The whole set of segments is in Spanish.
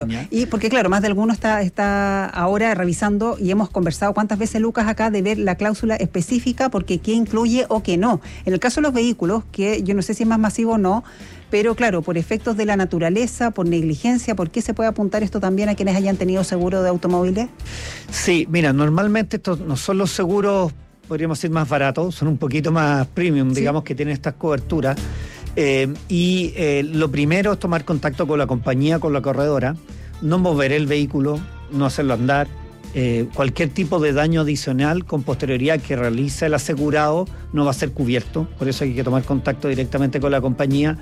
¿Ya? Y porque claro, más de alguno está ahora revisando y hemos conversado cuántas veces, Lucas, acá de ver la cláusula específica porque qué incluye o qué no. En el caso de los vehículos, que yo no sé si es más masivo o no, pero claro, por efectos de la naturaleza, por negligencia, ¿por qué se puede apuntar esto también a quienes hayan tenido seguro de automóviles? Sí, mira, normalmente estos no son los seguros, podríamos decir, más baratos, son un poquito más premium, digamos, que tienen estas coberturas. Lo primero es tomar contacto con la compañía, con la corredora, no mover el vehículo, no hacerlo andar. Cualquier tipo de daño adicional con posterioridad que realice el asegurado no va a ser cubierto, por eso hay que tomar contacto directamente con la compañía,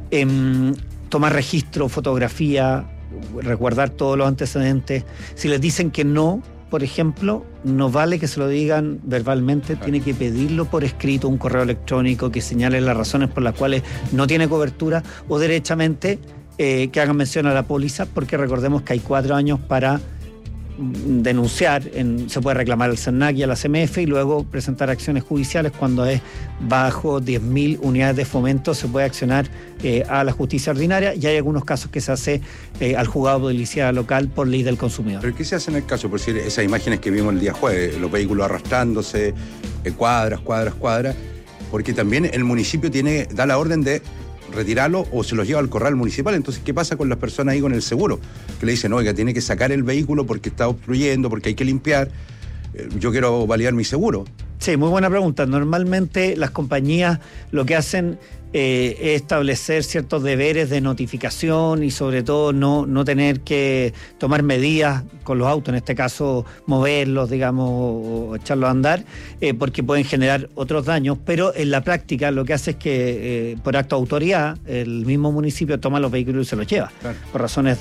tomar registro, fotografía, resguardar todos los antecedentes. Si les dicen que no, por ejemplo, no vale que se lo digan verbalmente, tiene que pedirlo por escrito, un correo electrónico que señale las razones por las cuales no tiene cobertura, o derechamente que hagan mención a la póliza, porque recordemos que hay 4 años para denunciar, se puede reclamar al CERNAC y a la CMF y luego presentar acciones judiciales. Cuando es bajo 10.000 unidades de fomento se puede accionar a la justicia ordinaria, y hay algunos casos que se hace al juzgado de policía local por ley del consumidor. ¿Pero qué se hace en el caso? Por decir, esas imágenes que vimos el día jueves, los vehículos arrastrándose, cuadras, porque también el municipio da la orden de retirarlo o se los lleva al corral municipal. Entonces, ¿qué pasa con las personas ahí con el seguro? Que le dicen, oiga, tiene que sacar el vehículo porque está obstruyendo, porque hay que limpiar, yo quiero validar mi seguro. Sí, muy buena pregunta. Normalmente las compañías lo que hacen es establecer ciertos deberes de notificación y sobre todo no tener que tomar medidas con los autos, en este caso moverlos, digamos, o echarlos a andar, porque pueden generar otros daños, pero en la práctica lo que hace es que por acto de autoridad el mismo municipio toma los vehículos y se los lleva, claro, por razones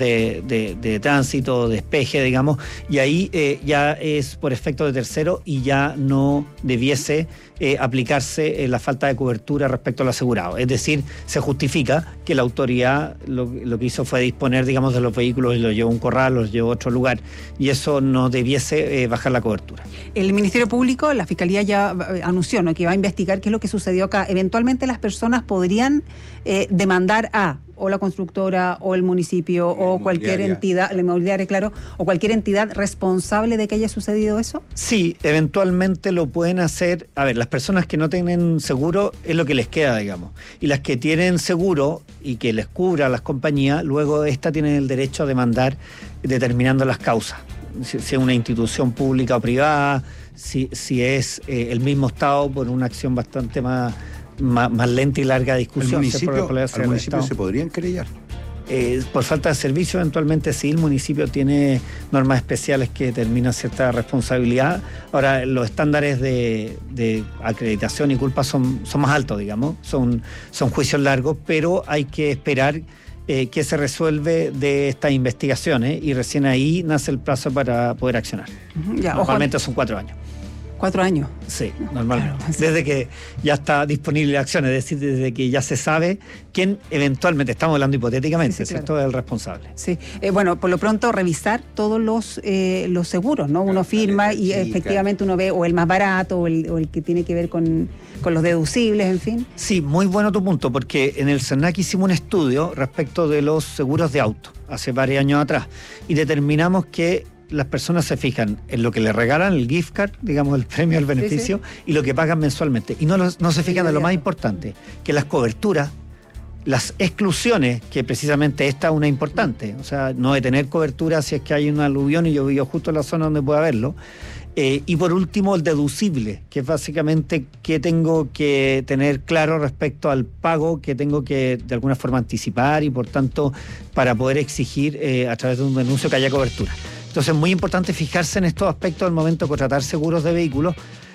de tránsito, de despeje, digamos, y ahí ya es por efecto de tercero y ya no debiese aplicarse la falta de cobertura respecto al asegurado. Es decir, se justifica que la autoridad lo que hizo fue disponer, digamos, de los vehículos y los llevó a un corral, los llevó a otro lugar, y eso no debiese bajar la cobertura. El Ministerio Público, la Fiscalía ya anunció, ¿no?, que va a investigar qué es lo que sucedió acá. Eventualmente las personas podrían demandar o la constructora, o el municipio, o cualquier entidad, la inmobiliaria, claro, o cualquier entidad responsable de que haya sucedido eso. Sí, eventualmente lo pueden hacer. A ver, las personas que no tienen seguro es lo que les queda, digamos. Y las que tienen seguro y que les cubra las compañías, luego tienen el derecho a demandar determinando las causas. Si es una institución pública o privada, si es el mismo Estado por una acción bastante más lenta y larga discusión. ¿Al municipio se podrían querellar? Por falta de servicio, eventualmente sí, el municipio tiene normas especiales que determinan cierta responsabilidad. Ahora, los estándares de acreditación y culpa son más altos, digamos, son juicios largos, pero hay que esperar que se resuelve de estas investigaciones y recién ahí nace el plazo para poder accionar. Ya, normalmente son 4 años. 4 años. Sí, normalmente. Claro, desde que ya está disponible la acción, es decir, desde que ya se sabe quién eventualmente, estamos hablando hipotéticamente, ¿cierto?, claro, es el responsable. Sí, bueno, por lo pronto revisar todos los seguros, ¿no? Uno firma y efectivamente uno ve o el más barato o el que tiene que ver con los deducibles, en fin. Sí, muy bueno tu punto, porque en el CERNAC hicimos un estudio respecto de los seguros de auto, hace varios años atrás, y determinamos que las personas se fijan en lo que le regalan, el gift card, digamos, el premio, el beneficio, sí, y lo que pagan mensualmente. Y no se fijan en lo más importante, que las coberturas, las exclusiones, que precisamente esta es una importante, o sea, no de tener cobertura si es que hay un aluvión y yo vivo justo en la zona donde puede haberlo. Y por último, el deducible, que es básicamente qué tengo que tener claro respecto al pago que tengo que de alguna forma anticipar y por tanto para poder exigir a través de un denuncio que haya cobertura. Entonces es muy importante fijarse en estos aspectos al momento de contratar seguros de vehículos,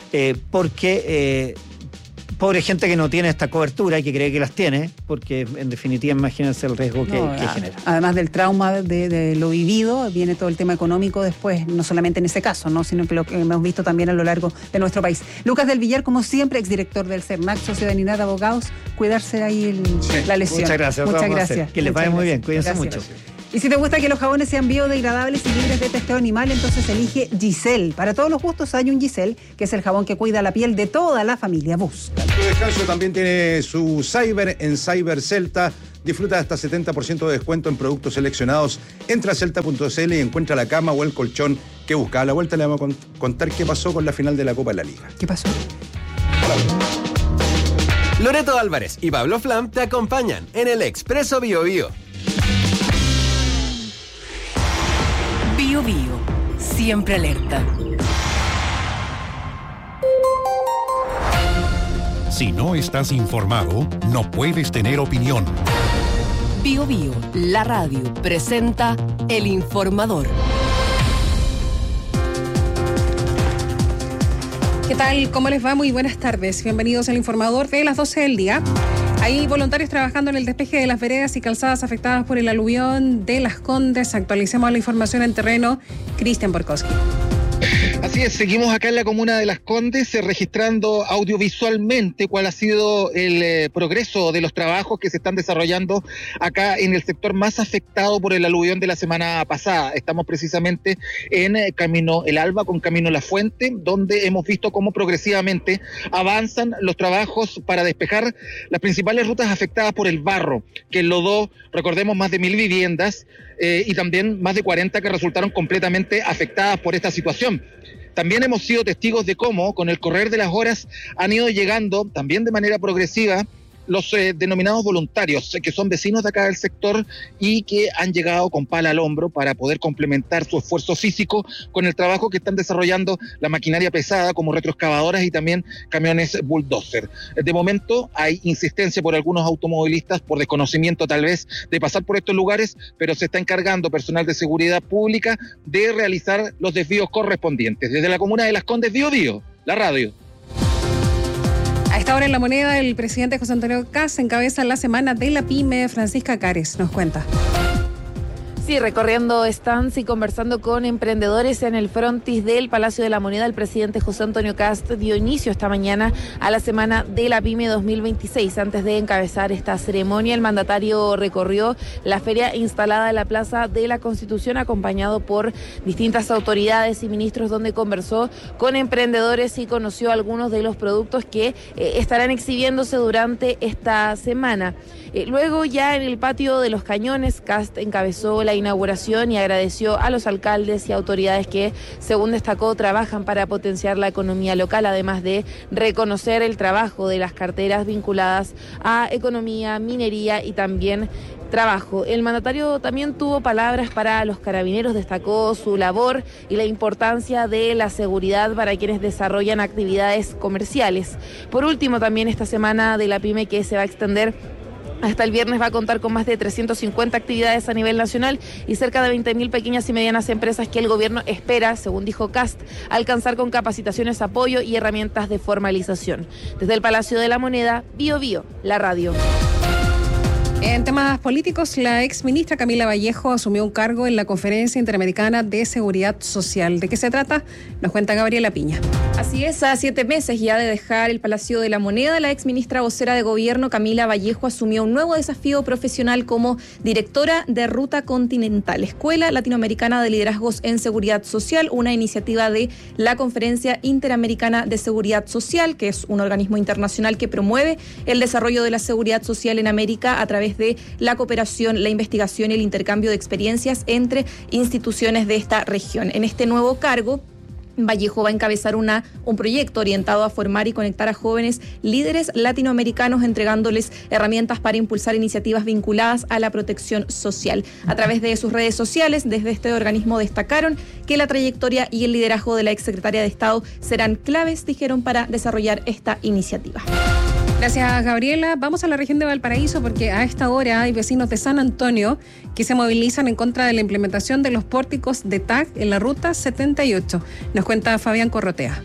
porque pobre gente que no tiene esta cobertura y que cree que las tiene, porque en definitiva imagínense el riesgo que genera. Además del trauma de lo vivido, viene todo el tema económico después, no solamente en ese caso, ¿no?, sino que lo que hemos visto también a lo largo de nuestro país. Lucas del Villar, como siempre, exdirector del CERNAC, Sociedad Unidad de Abogados, cuidarse ahí la lesión. Muchas gracias. Muchas gracias. Que les vaya muy bien, cuídense mucho. Y si te gusta que los jabones sean biodegradables y libres de testeo animal, entonces elige Giselle. Para todos los gustos hay un Giselle, que es el jabón que cuida la piel de toda la familia Bus. Tu descanso también tiene su cyber en Cyber Celta, Disfruta hasta 70% de descuento en productos seleccionados. Entra a celta.cl y encuentra la cama o el colchón que busca. A la vuelta le vamos a contar qué pasó con la final de la Copa de la Liga. ¿Qué pasó? Loreto Álvarez y Pablo Flam te acompañan en el Expreso Bio Bio. Bio Bio, siempre alerta. Si no estás informado, no puedes tener opinión. Bio Bio, la radio, presenta El Informador. ¿Qué tal? ¿Cómo les va? Muy buenas tardes. Bienvenidos al Informador de las 12 del día. Hay voluntarios trabajando en el despeje de las veredas y calzadas afectadas por el aluvión de Las Condes. Actualicemos la información en terreno. Cristian Borkowski. Así es, seguimos acá en la comuna de Las Condes registrando audiovisualmente cuál ha sido el progreso de los trabajos que se están desarrollando acá en el sector más afectado por el aluvión de la semana pasada. Estamos precisamente en Camino El Alba con Camino La Fuente, donde hemos visto cómo progresivamente avanzan los trabajos para despejar las principales rutas afectadas por el barro, que enlodó, recordemos, más de 1.000 viviendas y también más de 40 que resultaron completamente afectadas por esta situación. También hemos sido testigos de cómo, con el correr de las horas, han ido llegando, también de manera progresiva, los denominados voluntarios, que son vecinos de acá del sector y que han llegado con pala al hombro para poder complementar su esfuerzo físico con el trabajo que están desarrollando la maquinaria pesada como retroexcavadoras y también camiones bulldozer. De momento hay insistencia por algunos automovilistas, por desconocimiento tal vez de pasar por estos lugares, pero se está encargando personal de seguridad pública de realizar los desvíos correspondientes. Desde la comuna de Las Condes, Bio Bio, la radio. A esta hora en La Moneda, el presidente José Antonio Kast encabeza la semana de la PYME. Francisca Cares nos cuenta. Sí, recorriendo stands y conversando con emprendedores en el frontis del Palacio de la Moneda, el presidente José Antonio Kast dio inicio esta mañana a la Semana de la PYME 2026. Antes de encabezar esta ceremonia, el mandatario recorrió la feria instalada en la Plaza de la Constitución, acompañado por distintas autoridades y ministros, donde conversó con emprendedores y conoció algunos de los productos que estarán exhibiéndose durante esta semana. Luego, ya en el patio de los Cañones, Kast encabezó la inauguración y agradeció a los alcaldes y autoridades que, según destacó, trabajan para potenciar la economía local, además de reconocer el trabajo de las carteras vinculadas a economía, minería y también trabajo. El mandatario también tuvo palabras para los carabineros, destacó su labor y la importancia de la seguridad para quienes desarrollan actividades comerciales. Por último, también esta semana de la PYME, que se va a extender hasta el viernes, va a contar con más de 350 actividades a nivel nacional y cerca de 20.000 pequeñas y medianas empresas que el gobierno espera, según dijo Kast, alcanzar con capacitaciones, apoyo y herramientas de formalización. Desde el Palacio de la Moneda, Bio Bio, la radio. En temas políticos, la exministra Camila Vallejo asumió un cargo en la Conferencia Interamericana de Seguridad Social. ¿De qué se trata? Nos cuenta Gabriela Piña. Así es, a 7 meses ya de dejar el Palacio de la Moneda, la exministra vocera de Gobierno Camila Vallejo asumió un nuevo desafío profesional como directora de Ruta Continental, Escuela Latinoamericana de Liderazgos en Seguridad Social, una iniciativa de la Conferencia Interamericana de Seguridad Social, que es un organismo internacional que promueve el desarrollo de la seguridad social en América a través de la cooperación, la investigación y el intercambio de experiencias entre instituciones de esta región. En este nuevo cargo, Vallejo va a encabezar un proyecto orientado a formar y conectar a jóvenes líderes latinoamericanos, entregándoles herramientas para impulsar iniciativas vinculadas a la protección social. A través de sus redes sociales, desde este organismo destacaron que la trayectoria y el liderazgo de la exsecretaria de Estado serán claves, dijeron, para desarrollar esta iniciativa. Gracias, Gabriela. Vamos a la región de Valparaíso, porque a esta hora hay vecinos de San Antonio que se movilizan en contra de la implementación de los pórticos de TAC en la ruta 78. Nos cuenta Fabián Corrotea.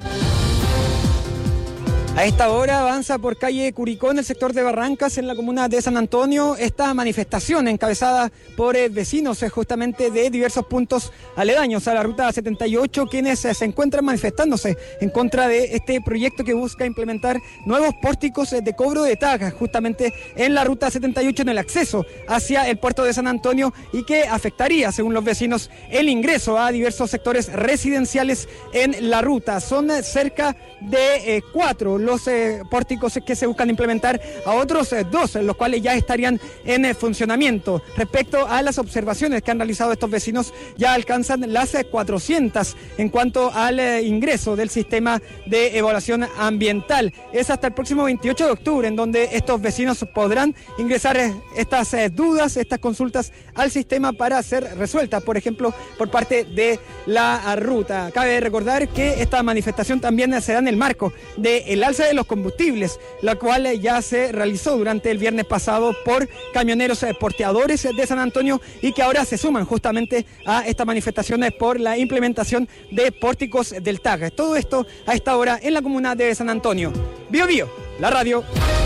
A esta hora avanza por calle Curicó, en el sector de Barrancas, en la comuna de San Antonio, esta manifestación encabezada por vecinos justamente de diversos puntos aledaños a la ruta 78, quienes se encuentran manifestándose en contra de este proyecto que busca implementar nuevos pórticos de cobro de TAC justamente en la ruta 78, en el acceso hacia el puerto de San Antonio, y que afectaría, según los vecinos, el ingreso a diversos sectores residenciales en la ruta. Son cerca de 4 los pórticos que se buscan implementar a otros 2, los cuales ya estarían en funcionamiento. Respecto a las observaciones que han realizado estos vecinos, ya alcanzan las 400 en cuanto al ingreso del sistema de evaluación ambiental. Es hasta el próximo 28 de octubre en donde estos vecinos podrán ingresar estas dudas, estas consultas al sistema para ser resueltas, por ejemplo, por parte de la ruta. Cabe recordar que esta manifestación también se da en el marco del alza de los combustibles, la cual ya se realizó durante el viernes pasado por camioneros porteadores de San Antonio y que ahora se suman justamente a estas manifestaciones por la implementación de pórticos del TAG. Todo esto a esta hora en la comuna de San Antonio. Bío Bío, la radio.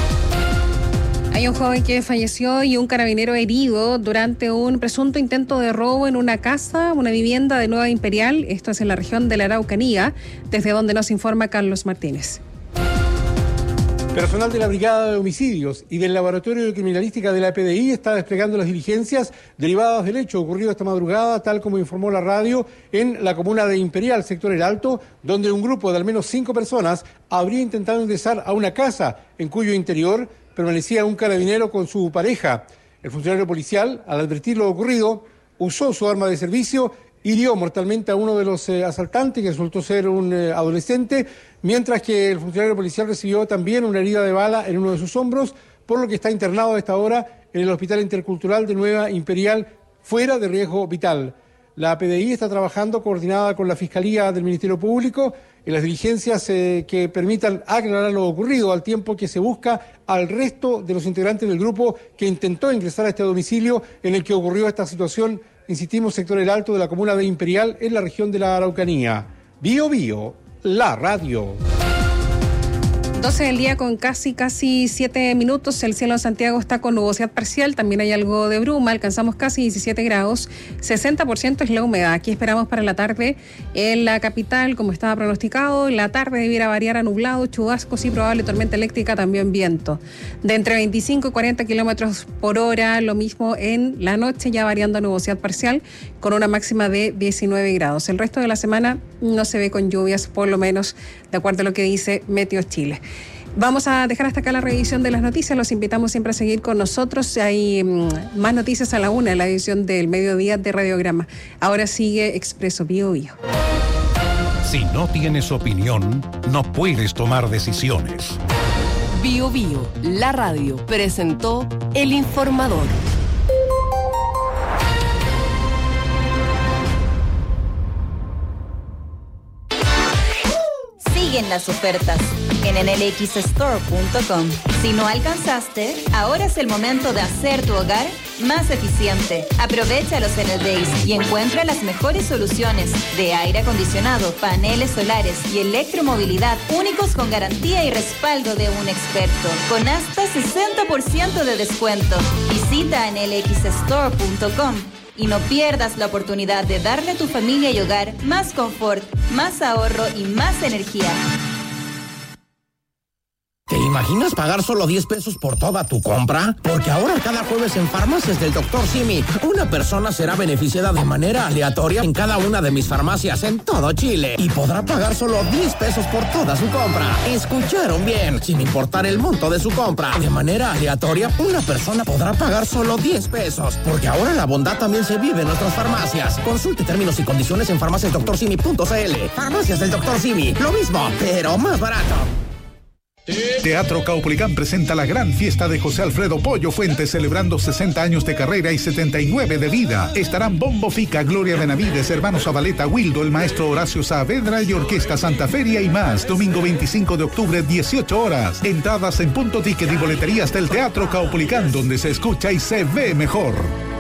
Hay un joven que falleció y un carabinero herido durante un presunto intento de robo en una casa, una vivienda de Nueva Imperial. Esto es en la región de la Araucanía, desde donde nos informa Carlos Martínez. Personal de la Brigada de Homicidios y del Laboratorio de Criminalística de la PDI está desplegando las diligencias derivadas del hecho ocurrido esta madrugada, tal como informó la radio, en la comuna de Imperial, sector El Alto, donde un grupo de al menos 5 personas habría intentado ingresar a una casa en cuyo interior permanecía un carabinero con su pareja. El funcionario policial, al advertir lo ocurrido, usó su arma de servicio, hirió mortalmente a uno de los asaltantes, que resultó ser un adolescente, mientras que el funcionario policial recibió también una herida de bala en uno de sus hombros, por lo que está internado a esta hora en el Hospital Intercultural de Nueva Imperial, fuera de riesgo vital. La PDI está trabajando coordinada con la Fiscalía del Ministerio Público en las diligencias que permitan aclarar lo ocurrido, al tiempo que se busca al resto de los integrantes del grupo que intentó ingresar a este domicilio en el que ocurrió esta situación, insistimos, sector El Alto de la comuna de Imperial, en la región de la Araucanía. Bío Bío, la radio. 12 del día con casi 7 minutos. El cielo en Santiago está con nubosidad parcial, también hay algo de bruma, alcanzamos casi 17 grados, 60% es la humedad. Aquí esperamos para la tarde en la capital, como estaba pronosticado, la tarde debiera variar a nublado, chubascos y probable tormenta eléctrica, también viento de entre 25 y 40 kilómetros por hora, lo mismo en la noche, ya variando a nubosidad parcial con una máxima de 19 grados. El resto de la semana no se ve con lluvias, por lo menos de acuerdo a lo que dice Meteo Chile. Vamos a dejar hasta acá la revisión de las noticias. Los invitamos siempre a seguir con nosotros. Hay más noticias a la 1 en la edición del mediodía de Radiograma. Ahora sigue Expreso Bío Bío. Si no tienes opinión, no puedes tomar decisiones. Bío Bío, la radio, presentó El Informador. Siguen las ofertas en nlxstore.com. Si no alcanzaste, ahora es el momento de hacer tu hogar más eficiente. Aprovecha los NDays y encuentra las mejores soluciones de aire acondicionado, paneles solares y electromovilidad únicos con garantía y respaldo de un experto, con hasta 60% de descuento. Visita nlxstore.com y no pierdas la oportunidad de darle a tu familia y hogar más confort, más ahorro y más energía. ¿Te imaginas pagar solo 10 pesos por toda tu compra? Porque ahora cada jueves en Farmacias del Dr. Simi, una persona será beneficiada de manera aleatoria en cada una de mis farmacias en todo Chile y podrá pagar solo 10 pesos por toda su compra. ¿Escucharon bien? Sin importar el monto de su compra. De manera aleatoria, una persona podrá pagar solo 10 pesos. Porque ahora la bondad también se vive en nuestras farmacias. Consulte términos y condiciones en farmaciasdoctorsimi.cl. Farmacias del Dr. Simi. Lo mismo, pero más barato. Teatro Caupolicán presenta la gran fiesta de José Alfredo Pollo Fuentes, celebrando 60 años de carrera y 79 de vida. Estarán Bombo Fica, Gloria Benavides, Hermanos Zabaleta, Wildo, el maestro Horacio Saavedra y Orquesta Santa Feria y más. Domingo 25 de octubre, 18 horas. Entradas en Punto Ticket y boleterías del Teatro Caupolicán, donde se escucha y se ve mejor.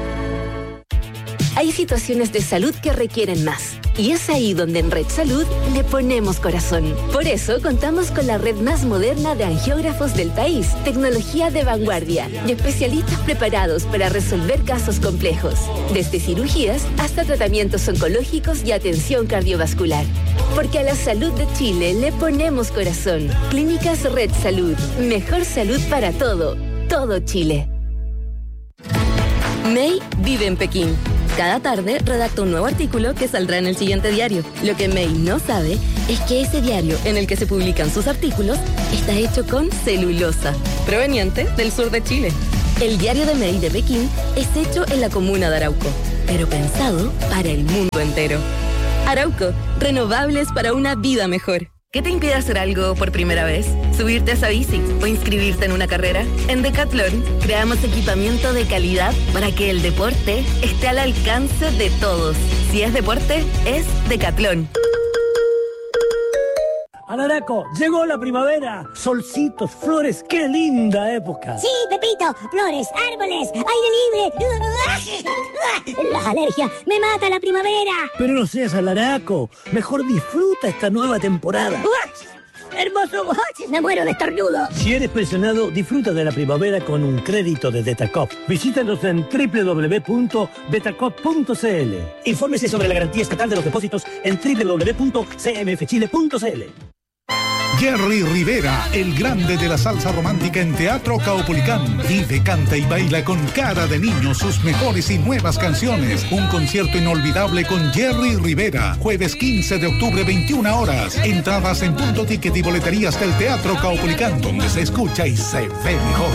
Hay situaciones de salud que requieren más. Y es ahí donde en Red Salud le ponemos corazón. Por eso contamos con la red más moderna de angiógrafos del país, tecnología de vanguardia y especialistas preparados para resolver casos complejos, desde cirugías hasta tratamientos oncológicos y atención cardiovascular. Porque a la salud de Chile le ponemos corazón. Clínicas Red Salud. Mejor salud para todo Chile. May vive en Pekín. Cada tarde redacta un nuevo artículo que saldrá en el siguiente diario. Lo que May no sabe es que ese diario en el que se publican sus artículos está hecho con celulosa, proveniente del sur de Chile. El diario de May de Pekín es hecho en la comuna de Arauco, pero pensado para el mundo entero. Arauco, renovables para una vida mejor. ¿Qué te impide hacer algo por primera vez? ¿Subirte a esa bici o inscribirte en una carrera? En Decathlon creamos equipamiento de calidad para que el deporte esté al alcance de todos. Si es deporte, es Decathlon. Alaraco, llegó la primavera. Solcitos, flores, qué linda época. Sí, Pepito, flores, árboles, aire libre. Las alergias, me mata la primavera. Pero no seas alaraco, mejor disfruta esta nueva temporada. Hermoso, me muero de estornudo. Si eres pensionado, disfruta de la primavera con un crédito de Betacop. Visítanos en www.betacop.cl. Infórmese sobre la garantía estatal de los depósitos en www.cmfchile.cl. Jerry Rivera, el grande de la salsa romántica en Teatro Caupolicán. Vive, canta y baila con cara de niño sus mejores y nuevas canciones. Un concierto inolvidable con Jerry Rivera. Jueves 15 de octubre, 21 horas. Entradas en Punto Ticket y boleterías del Teatro Caupolicán, donde se escucha y se ve mejor.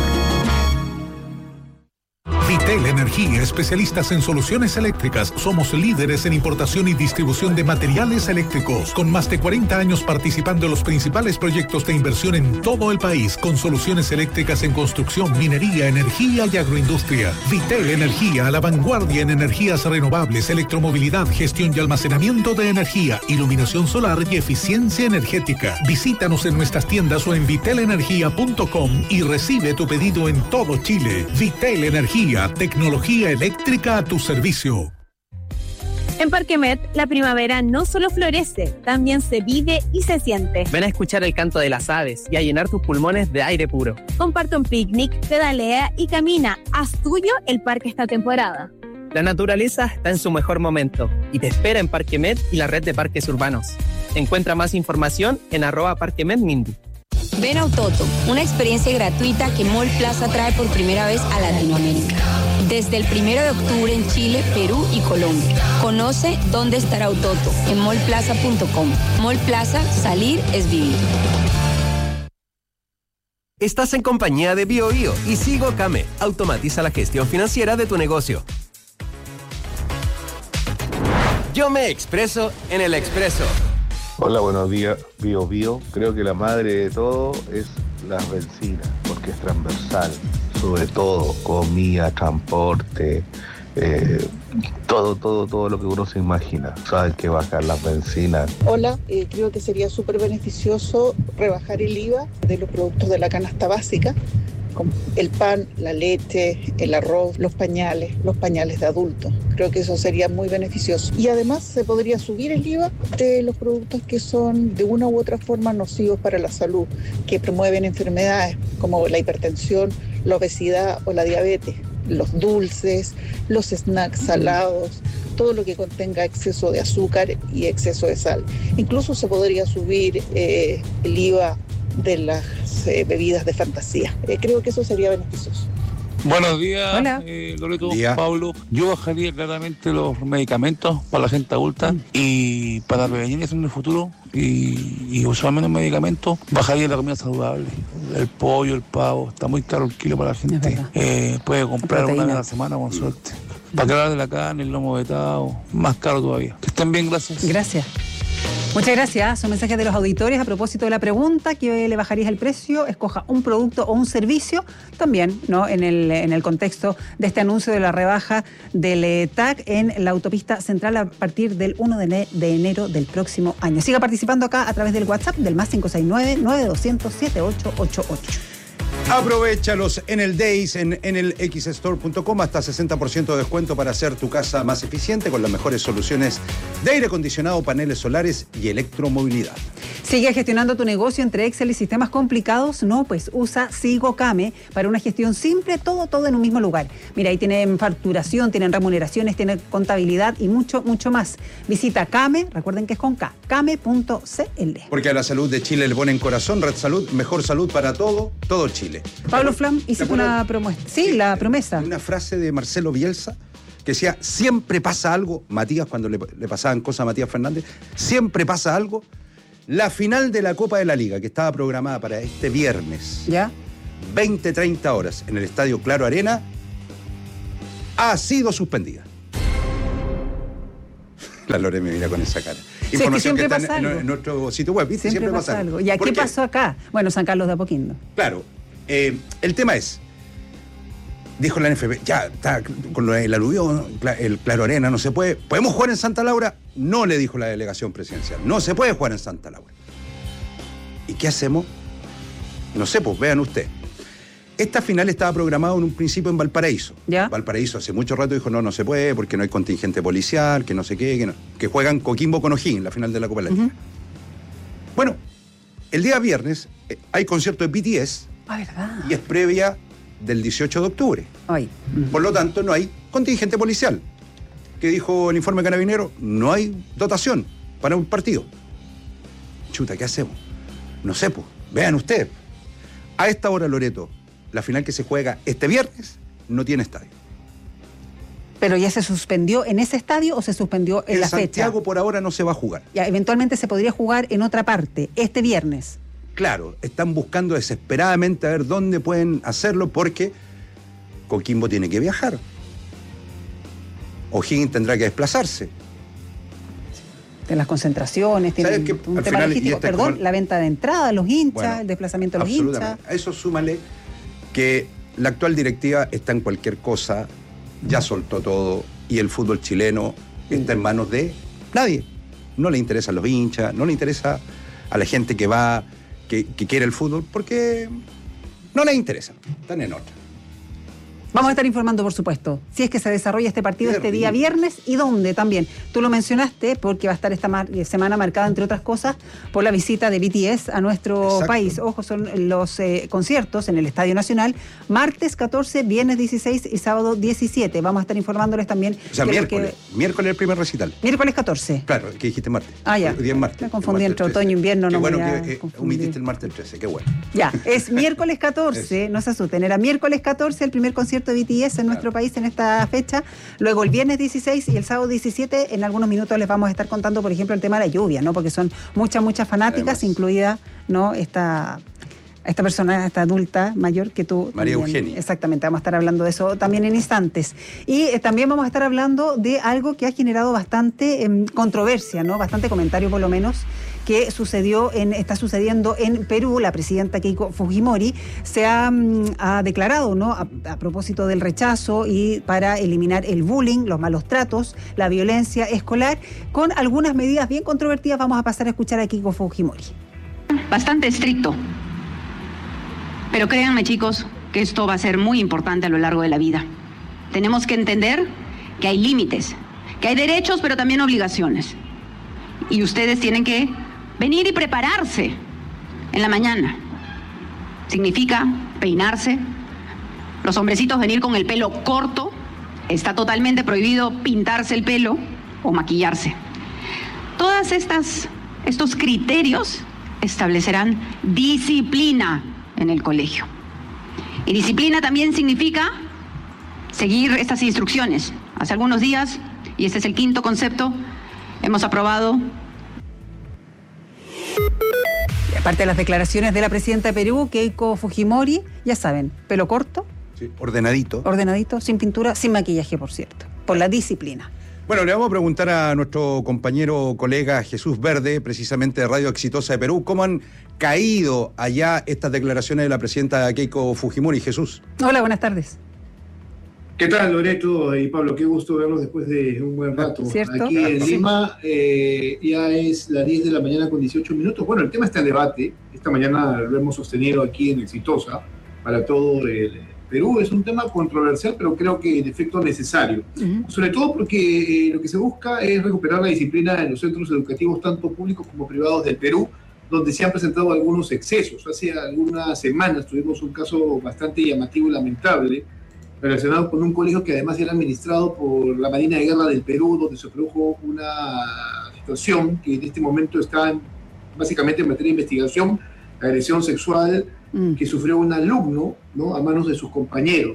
Vitel Energía, especialistas en soluciones eléctricas. Somos líderes en importación y distribución de materiales eléctricos, con más de 40 años participando en los principales proyectos de inversión en todo el país, con soluciones eléctricas en construcción, minería, energía y agroindustria. Vitel Energía, a la vanguardia en energías renovables, electromovilidad, gestión y almacenamiento de energía, iluminación solar y eficiencia energética. Visítanos en nuestras tiendas o en vitelenergia.com y recibe tu pedido en todo Chile. Vitel Energía, tecnología eléctrica a tu servicio. En Parque Met, la primavera no solo florece, también se vive y se siente. Ven a escuchar el canto de las aves y a llenar tus pulmones de aire puro. Comparte un picnic, pedalea y camina. Haz tuyo el parque esta temporada. La naturaleza está en su mejor momento y te espera en Parque Met y la red de parques urbanos. Encuentra más información en @parquemetmindy. Ven a Autoto, una experiencia gratuita que Mall Plaza trae por primera vez a Latinoamérica. Desde el 1 de octubre en Chile, Perú y Colombia. Conoce dónde estará Autoto en mallplaza.com. Mall Plaza, salir es vivir. Estás en compañía de BioBio y Sigo Came. Automatiza la gestión financiera de tu negocio. Yo me expreso en el Expreso. Hola, buenos días, BioBio. Creo que la madre de todo es la benzina, porque es transversal, sobre todo comida, transporte, todo lo que uno se imagina. Saben que bajar las bencinas. Hola, creo que sería súper beneficioso rebajar el IVA de los productos de la canasta básica, como el pan, la leche, el arroz, los pañales de adultos. Creo que eso sería muy beneficioso. Y además se podría subir el IVA de los productos que son de una u otra forma nocivos para la salud, que promueven enfermedades como la hipertensión, la obesidad o la diabetes. Los dulces, los snacks salados, todo lo que contenga exceso de azúcar y exceso de sal. Incluso se podría subir el IVA de las bebidas de fantasía. Creo que eso sería beneficioso. Buenos días, Hola. Loreto, Pablo. Yo bajaría claramente los medicamentos para la gente adulta y para prevenir eso en el futuro y usar menos medicamentos, bajaría la comida saludable. El pollo, el pavo, está muy caro el kilo para la gente. Puede comprar una vez a la semana con suerte. Bacalao de la carne, el lomo vetado, más caro todavía. Que estén bien, gracias. Gracias. Muchas gracias. Son mensajes de los auditores a propósito de la pregunta: ¿qué le bajarías el precio? Escoja un producto o un servicio. También, ¿no?, en el contexto de este anuncio de la rebaja del TAC en la autopista central a partir del 1 de enero del próximo año. Siga participando acá a través del WhatsApp del +569-9200-7888. Aprovéchalos en el Days, en el xstore.com, hasta 60% de descuento para hacer tu casa más eficiente con las mejores soluciones de aire acondicionado, paneles solares y electromovilidad. ¿Sigue gestionando tu negocio entre Excel y sistemas complicados? No, pues usa Sigo Came para una gestión simple, todo en un mismo lugar. Mira, ahí tienen facturación, tienen remuneraciones, tienen contabilidad y mucho más. Visita Came, recuerden que es con K, came.cl. Porque a la salud de Chile le ponen corazón. Red Salud, mejor salud para todo Chile. Pablo Flam, hiciste una promesa. Sí, la promesa. Una frase de Marcelo Bielsa que decía, siempre pasa algo, Matías, cuando le pasaban cosas a Matías Fernández, siempre pasa algo. La final de la Copa de la Liga, que estaba programada para este viernes, 20-30 horas, en el Estadio Claro Arena, ha sido suspendida. La Lore me mira con esa cara. Sí, Información que está en nuestro sitio web, ¿viste? Siempre pasa algo. ¿Y qué pasó acá? Bueno, San Carlos de Apoquindo. Claro. El tema es, dijo la NFP, ya está con el aluvión, el Claro Arena, no se puede. ¿Podemos jugar en Santa Laura? No, le dijo la delegación presidencial. No se puede jugar en Santa Laura. ¿Y qué hacemos? No sé, pues vean usted. Esta final estaba programada en un principio en Valparaíso. ¿Ya? Valparaíso hace mucho rato dijo, no se puede porque no hay contingente policial, que no sé qué, que juegan Coquimbo con O'Higgins, la final de la Copa de la Liga. Bueno, el día viernes hay concierto de BTS. ¿Verdad? Y es previa del 18 de octubre. Por lo tanto, no hay contingente policial. ¿Qué dijo el informe carabinero? No hay dotación para un partido. Chuta, ¿qué hacemos? No sé, pues, vean ustedes. A esta hora, Loreto, la final que se juega este viernes no tiene estadio. ¿Pero ya se suspendió en ese estadio o se suspendió en la fecha? En Santiago por ahora no se va a jugar. Ya, eventualmente se podría jugar en otra parte, este viernes. Claro, están buscando desesperadamente a ver dónde pueden hacerlo porque Coquimbo tiene que viajar. O'Higgins tendrá que desplazarse. De las concentraciones, tiene un tema logístico. Perdón, la venta de entrada, los hinchas, el desplazamiento de los hinchas. A eso súmale que la actual directiva está en cualquier cosa, ya soltó todo y el fútbol chileno está en manos de nadie. No le interesan los hinchas, no le interesa a la gente que va, que quiere el fútbol, porque no les interesa, están en otra. Vamos a estar informando, por supuesto, si es que se desarrolla este partido este día viernes y dónde también. Tú lo mencionaste porque va a estar esta semana marcada, entre otras cosas, por la visita de BTS a nuestro país. Ojo, son los conciertos en el Estadio Nacional, martes 14, viernes 16 y sábado 17. Vamos a estar informándoles también. O sea, miércoles el primer recital. Miércoles 14. Claro, que dijiste martes. Ya. Hoy día es martes. Me confundí entre otoño e invierno. Qué no bueno que omitiste el martes 13, qué bueno. Ya, es miércoles 14, no se asusten, era miércoles 14 el primer concierto de BTS en nuestro país en esta fecha, luego el viernes 16 y el sábado 17, en algunos minutos les vamos a estar contando, por ejemplo, el tema de la lluvia, ¿no? Porque son muchas fanáticas, además, incluida, ¿no? Esta persona, esta adulta mayor que tú. María también, Eugenia. Exactamente, vamos a estar hablando de eso también en instantes. Y también vamos a estar hablando de algo que ha generado bastante controversia, ¿no? Bastante comentario por lo menos, que está sucediendo en Perú. La presidenta Keiko Fujimori se ha declarado, ¿no? A propósito del rechazo y para eliminar el bullying, los malos tratos, la violencia escolar, con algunas medidas bien controvertidas. Vamos a pasar a escuchar a Keiko Fujimori. Bastante estricto. Pero créanme, chicos, que esto va a ser muy importante a lo largo de la vida. Tenemos que entender que hay límites, que hay derechos, pero también obligaciones. Y ustedes tienen que venir y prepararse en la mañana. Significa peinarse. Los hombrecitos venir con el pelo corto. Está totalmente prohibido pintarse el pelo o maquillarse. Todas estos criterios establecerán disciplina en el colegio. Y disciplina también significa seguir estas instrucciones. Hace algunos días, y este es el quinto concepto, hemos aprobado. Aparte de las declaraciones de la presidenta de Perú, Keiko Fujimori, ya saben, pelo corto. Sí, ordenadito. Ordenadito, sin pintura, sin maquillaje, por cierto, por la disciplina. Bueno, le vamos a preguntar a nuestro compañero, colega Jesús Verde, precisamente de Radio Exitosa de Perú, ¿cómo han caído allá estas declaraciones de la presidenta Keiko Fujimori? Jesús. Hola, buenas tardes. ¿Qué tal, Loreto y Pablo? Qué gusto verlos después de un buen rato. ¿Cierto? Aquí en Lima ya es las 10 de la mañana con 18 minutos. Bueno, el tema está en debate. Esta mañana lo hemos sostenido aquí en Exitosa para todo el Perú. Es un tema controversial, pero creo que en efecto necesario. Sobre todo porque lo que se busca es recuperar la disciplina en los centros educativos, tanto públicos como privados del Perú, donde se han presentado algunos excesos. Hace algunas semanas tuvimos un caso bastante llamativo y lamentable relacionado con un colegio que además era administrado por la Marina de Guerra del Perú, donde se produjo una situación que en este momento está básicamente en materia de investigación, agresión sexual que sufrió un alumno, ¿no?, a manos de sus compañeros.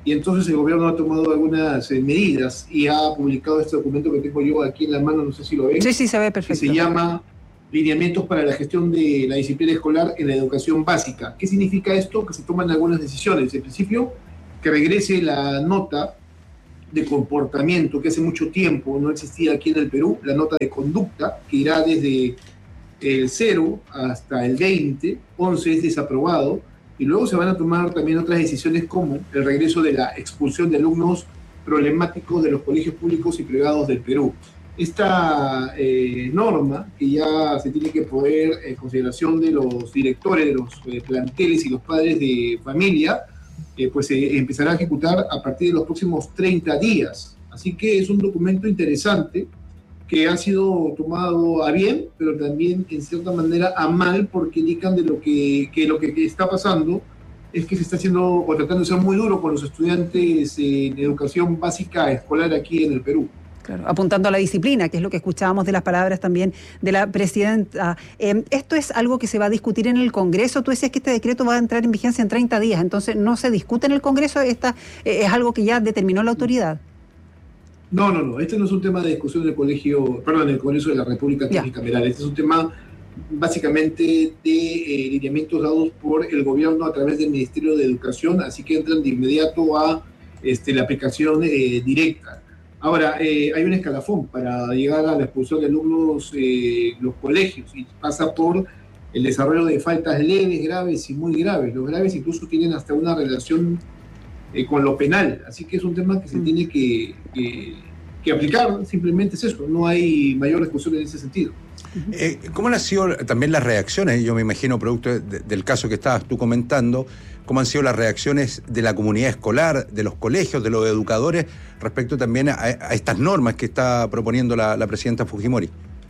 y entonces el gobierno ha tomado algunas medidas y ha publicado este documento que tengo yo aquí en la mano, no sé si lo ven. Sí, se ve perfecto. Que se llama Lineamientos para la gestión de la disciplina escolar en la educación básica. ¿Qué significa esto? Que se toman algunas decisiones. En principio, que regrese la nota de comportamiento que hace mucho tiempo no existía aquí en el Perú, la nota de conducta, que irá desde el 0 hasta el 20, 11 es desaprobado, y luego se van a tomar también otras decisiones como el regreso de la expulsión de alumnos problemáticos de los colegios públicos y privados del Perú. Esta norma, que ya se tiene que poner en consideración de los directores de los planteles y los padres de familia, pues se empezará a ejecutar a partir de los próximos 30 días. Así que es un documento interesante que ha sido tomado a bien, pero también en cierta manera a mal, porque indican de lo que está pasando es que se está haciendo o tratando de ser muy duro con los estudiantes en educación básica escolar aquí en el Perú. Claro, apuntando a la disciplina, que es lo que escuchábamos de las palabras también de la presidenta. ¿Esto es algo que se va a discutir en el Congreso? Tú decías que este decreto va a entrar en vigencia en 30 días, entonces ¿no se discute en el Congreso? ¿Es algo que ya determinó la autoridad? No. Este no es un tema de discusión del el Congreso de la República Bicameral. Este es un tema básicamente de lineamientos dados por el gobierno a través del Ministerio de Educación, así que entran de inmediato a la aplicación directa. Ahora, hay un escalafón para llegar a la expulsión de alumnos los colegios, y pasa por el desarrollo de faltas leves, graves y muy graves. Los graves incluso tienen hasta una relación con lo penal, así que es un tema que se tiene que aplicar, simplemente es eso, no hay mayor discusión en ese sentido. ¿Cómo han sido también las reacciones? Yo me imagino, producto del caso que estabas tú comentando, ¿cómo han sido las reacciones de la comunidad escolar, de los colegios, de los educadores, respecto también a estas normas que está proponiendo la presidenta Fujimori?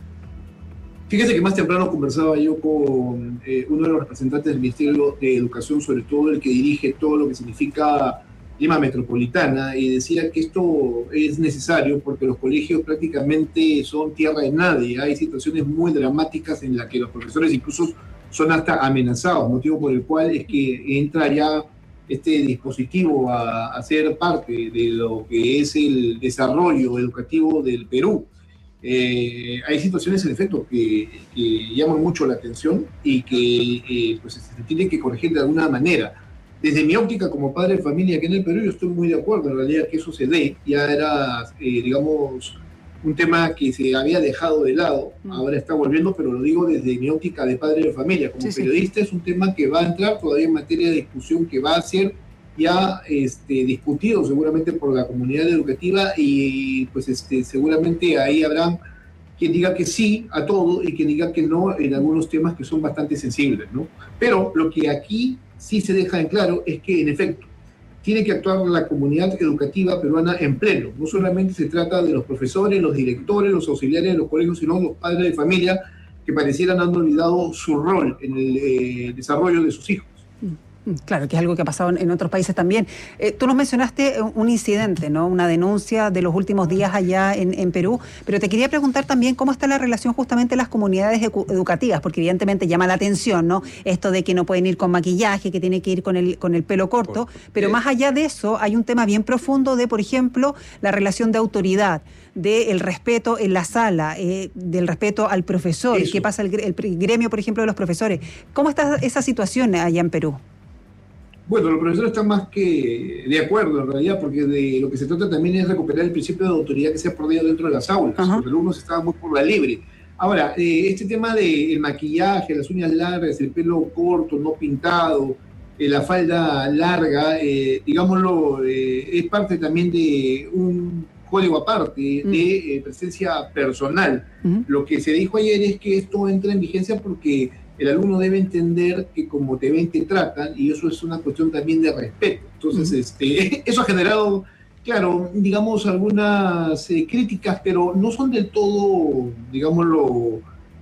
Fíjese que más temprano conversaba yo con uno de los representantes del Ministerio de Educación, sobre todo el que dirige todo lo que significa Lima Metropolitana, y decía que esto es necesario porque los colegios prácticamente son tierra de nadie. Hay situaciones muy dramáticas en las que los profesores incluso son hasta amenazados, motivo por el cual es que entra ya este dispositivo a ser parte de lo que es el desarrollo educativo del Perú. Hay situaciones, en efecto, que llaman mucho la atención y que pues, se tienen que corregir de alguna manera. Desde mi óptica como padre de familia aquí en el Perú, yo estoy muy de acuerdo en realidad que eso se dé. Ya era, digamos, un tema que se había dejado de lado, ahora está volviendo, pero lo digo desde mi óptica de padre de familia. Como periodista es un tema que va a entrar todavía en materia de discusión, que va a ser ya discutido seguramente por la comunidad educativa, y pues seguramente ahí habrá quien diga que sí a todo y quien diga que no en algunos temas que son bastante sensibles, ¿no? Pero lo que aquí sí se deja en claro es que, en efecto, tiene que actuar la comunidad educativa peruana en pleno. No solamente se trata de los profesores, los directores, los auxiliares de los colegios, sino los padres de familia que parecieran haber olvidado su rol en el desarrollo de sus hijos. Claro, que es algo que ha pasado en otros países también. Tú nos mencionaste un incidente, ¿no? Una denuncia de los últimos días allá en Perú, pero te quería preguntar también cómo está la relación justamente de las comunidades educativas, porque evidentemente llama la atención, ¿no? Esto de que no pueden ir con maquillaje, que tiene que ir con el pelo corto, pero más allá de eso hay un tema bien profundo de, por ejemplo, la relación de autoridad, del respeto en la sala, del respeto al profesor, qué pasa el gremio, por ejemplo, de los profesores. ¿Cómo está esa situación allá en Perú? Bueno, los profesores están más que de acuerdo en realidad, porque de lo que se trata también es recuperar el principio de autoridad que se ha perdido dentro de las aulas. Los alumnos estaban muy por la libre. Ahora, este tema del maquillaje, las uñas largas, el pelo corto, no pintado, la falda larga, digámoslo, es parte también de un código aparte de presencia personal. Lo que se dijo ayer es que esto entra en vigencia porque el alumno debe entender que como te ven, te tratan, y eso es una cuestión también de respeto. Entonces, eso ha generado, claro, digamos, algunas críticas, pero no son del todo, digámoslo,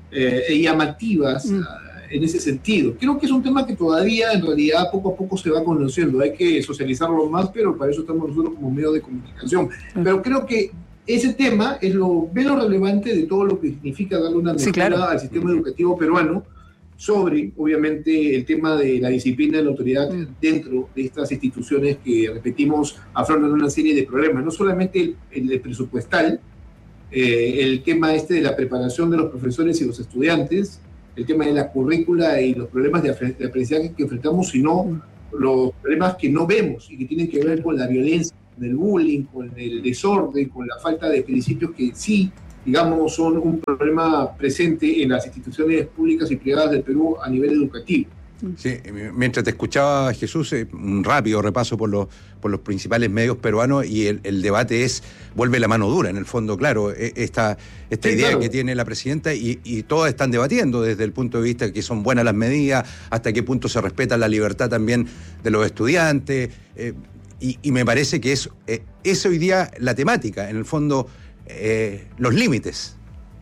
llamativas en ese sentido. Creo que es un tema que todavía, en realidad, poco a poco se va conociendo. Hay que socializarlo más, pero para eso estamos nosotros como medio de comunicación. Pero creo que ese tema es lo menos relevante de todo lo que significa darle una mejora al sistema educativo peruano, sobre, obviamente, el tema de la disciplina de la autoridad dentro de estas instituciones que, repetimos, afrontan una serie de problemas, no solamente el presupuestal, el tema de la preparación de los profesores y los estudiantes, el tema de la currícula y los problemas de aprendizaje que enfrentamos, sino los problemas que no vemos y que tienen que ver con la violencia, con el bullying, con el desorden, con la falta de principios que sí, digamos, son un problema presente en las instituciones públicas y privadas del Perú a nivel educativo. Sí, mientras te escuchaba, Jesús, un rápido repaso por los principales medios peruanos, y el debate vuelve la mano dura, en el fondo, claro, esta idea claro que tiene la presidenta, y todos están debatiendo desde el punto de vista de que son buenas las medidas, hasta qué punto se respeta la libertad también de los estudiantes, y me parece que es hoy día la temática, en el fondo, los límites.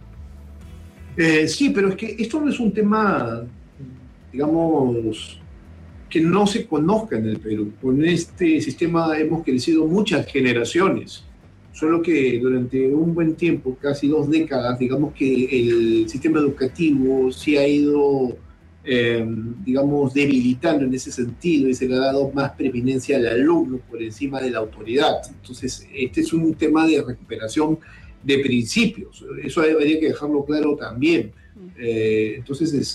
Sí, pero es que esto no es un tema, digamos, que no se conozca en el Perú. Con este sistema hemos crecido muchas generaciones, solo que durante un buen tiempo, casi 2 décadas, digamos que el sistema educativo sí ha ido, digamos, debilitando en ese sentido, y se le ha dado más preeminencia al alumno por encima de la autoridad. Entonces, este es un tema de recuperación de principios. Eso debería que dejarlo claro también. Entonces,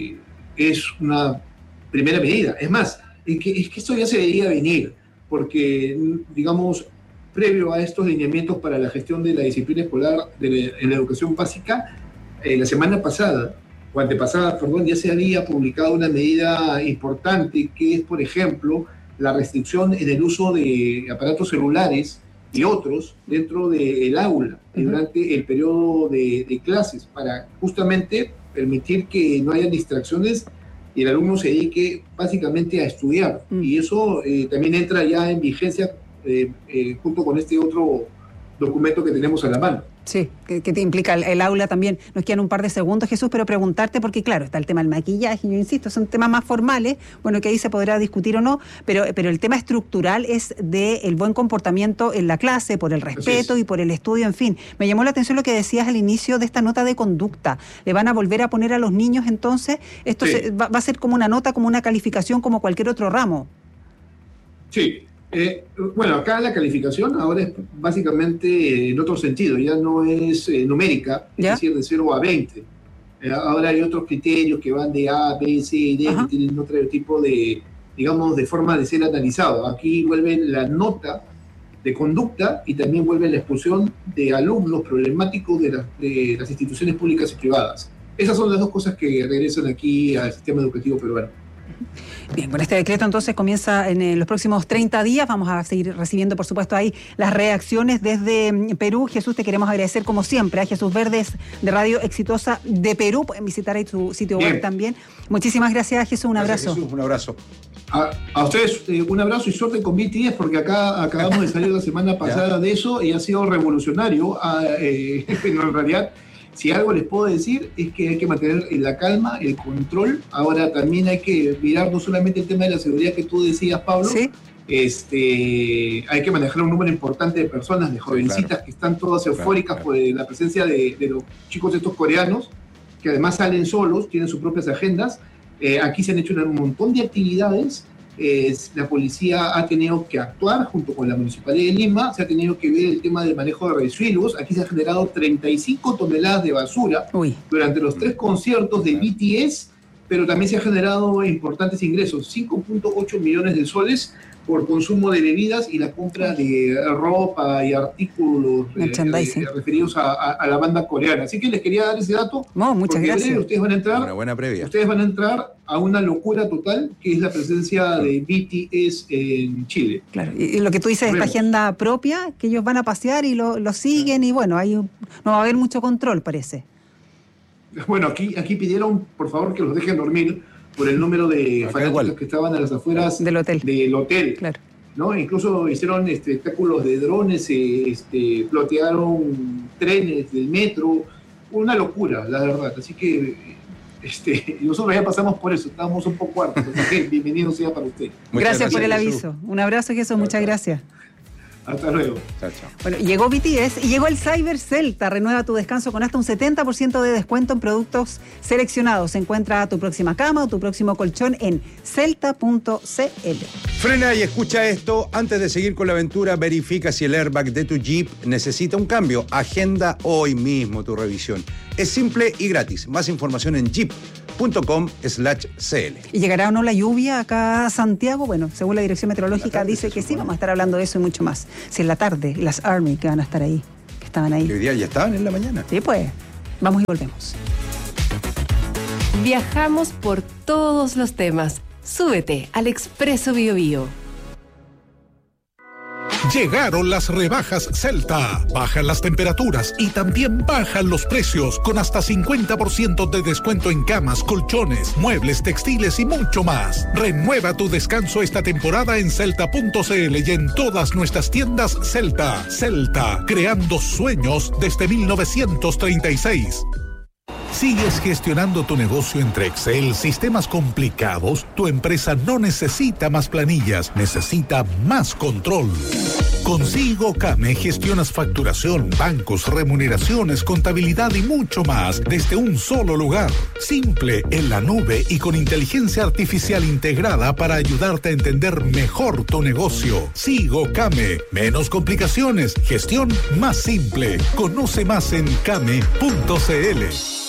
es una primera medida. Es más, es que esto ya se debería venir, porque, digamos, previo a estos lineamientos para la gestión de la disciplina escolar en la educación básica, la semana pasada, o antepasada, perdón, ya se había publicado una medida importante, que es, por ejemplo, la restricción en el uso de aparatos celulares y otros dentro del aula durante el periodo de clases, para justamente permitir que no haya distracciones y el alumno se dedique básicamente a estudiar. Y eso también entra ya en vigencia junto con este otro documento que tenemos a la mano. Sí, que te implica el aula también. Nos quedan un par de segundos, Jesús, pero preguntarte, porque claro, está el tema del maquillaje, yo insisto, son temas más formales, bueno, que ahí se podrá discutir o no, pero el tema estructural es del buen comportamiento en la clase, por el respeto y por el estudio, en fin. Me llamó la atención lo que decías al inicio de esta nota de conducta. ¿Le van a volver a poner a los niños entonces? Esto va a ser como una nota, como una calificación, como cualquier otro ramo. Sí. Bueno, acá la calificación ahora es básicamente en otro sentido, ya no es numérica, es decir, de 0 a 20. Ahora hay otros criterios que van de A, B, C y D, que tienen otro tipo de, digamos, de forma de ser analizado. Aquí vuelve la nota de conducta y también vuelve la expulsión de alumnos problemáticos de las instituciones públicas y privadas. Esas son las dos cosas que regresan aquí al sistema educativo peruano. Bien, con este decreto entonces comienza en los próximos 30 días. Vamos a seguir recibiendo, por supuesto, ahí las reacciones desde Perú. Jesús, te queremos agradecer como siempre a Jesús Verdes de Radio Exitosa de Perú. Pueden visitar ahí su sitio web también. Muchísimas gracias, Jesús. Un abrazo. Jesús, un abrazo. A ustedes un abrazo y suerte con BTS, porque acá acabamos de salir la semana pasada de eso y ha sido revolucionario. Pero en realidad, si algo les puedo decir es que hay que mantener la calma, el control. Ahora también hay que mirar no solamente el tema de la seguridad que tú decías, Pablo. ¿Sí? Hay que manejar un número importante de personas, de jovencitas que están todas eufóricas por la presencia de los chicos estos coreanos, que además salen solos, tienen sus propias agendas. Aquí se han hecho un montón de actividades. La policía ha tenido que actuar junto con la Municipalidad de Lima, se ha tenido que ver el tema del manejo de residuos. Aquí se han generado 35 toneladas de basura durante los 3 conciertos de BTS, pero también se han generado importantes ingresos, 5.8 millones de soles por consumo de bebidas y la compra de ropa y artículos referidos a la banda coreana. Así que les quería dar ese dato. Muchas gracias. Ustedes van a entrar, una buena previa. Ustedes van a entrar a una locura total, que es la presencia de BTS en Chile. Claro, y lo que tú dices, esta agenda propia, que ellos van a pasear y lo siguen, y bueno, ahí no va a haber mucho control, parece. Bueno, aquí pidieron, por favor, que los dejen dormir por el número de fanáticos que estaban a las afueras del hotel. Claro. ¿No? Incluso hicieron espectáculos de drones, flotearon trenes del metro, una locura, la verdad. Así que nosotros ya pasamos por eso, estábamos un poco hartos. Así que bienvenido sea para usted. Gracias por el aviso. Un abrazo, Jesús, muchas gracias. Hasta luego. Chao, chao. Bueno, llegó BTS y llegó el Cyber Celta. Renueva tu descanso con hasta un 70% de descuento en productos seleccionados. Encuentra tu próxima cama o tu próximo colchón en celta.cl. Frena y escucha esto. Antes de seguir con la aventura, verifica si el airbag de tu Jeep necesita un cambio. Agenda hoy mismo tu revisión. Es simple y gratis. Más información en jeep.com/cl. ¿Y llegará o no la lluvia acá a Santiago? Bueno, según la Dirección Meteorológica dice que sí, vamos a estar hablando de eso y mucho más. Si en la tarde, las Army que van a estar ahí, que estaban ahí. Hoy día ya estaban en la mañana. Sí, pues. Vamos y volvemos. Viajamos por todos los temas. Súbete al Expreso BioBio. Llegaron las rebajas Celta. Bajan las temperaturas y también bajan los precios con hasta 50% de descuento en camas, colchones, muebles, textiles y mucho más. Renueva tu descanso esta temporada en celta.cl y en todas nuestras tiendas Celta. Celta, creando sueños desde 1936. ¿Sigues gestionando tu negocio entre Excel, sistemas complicados? Tu empresa no necesita más planillas, necesita más control. Con Sigo Came gestionas facturación, bancos, remuneraciones, contabilidad y mucho más desde un solo lugar. Simple, en la nube y con inteligencia artificial integrada para ayudarte a entender mejor tu negocio. Sigo Came. Menos complicaciones, gestión más simple. Conoce más en came.cl.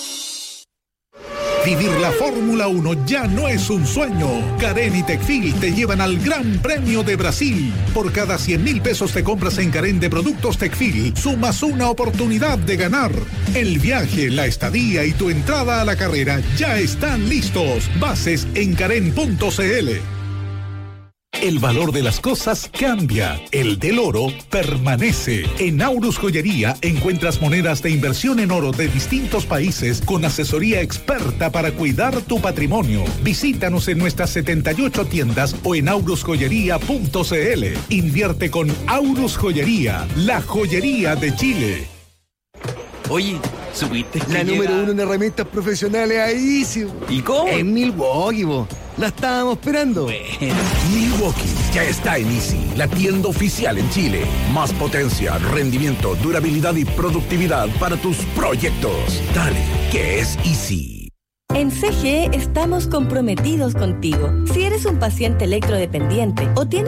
Vivir la Fórmula 1 ya no es un sueño. Carén y Tecfil te llevan al Gran Premio de Brasil. Por cada 100,000 pesos te compras en Carén de productos Tecfil, sumas una oportunidad de ganar. El viaje, la estadía y tu entrada a la carrera ya están listos. Bases en carén.cl. El valor de las cosas cambia, el del oro permanece. En Aurus Joyería encuentras monedas de inversión en oro de distintos países con asesoría experta para cuidar tu patrimonio. Visítanos en nuestras 78 tiendas o en aurusjoyería.cl. Invierte con Aurus Joyería, la joyería de Chile. Oye, ¿supiste que la número 1 en herramientas profesionales ahí, sí? ¿Y cómo? En Milwaukee, bo. La estábamos esperando. Bueno. Milwaukee ya está en Easy, la tienda oficial en Chile. Más potencia, rendimiento, durabilidad y productividad para tus proyectos. Dale, que es Easy. En CGE estamos comprometidos contigo. Si eres un paciente electrodependiente o tienes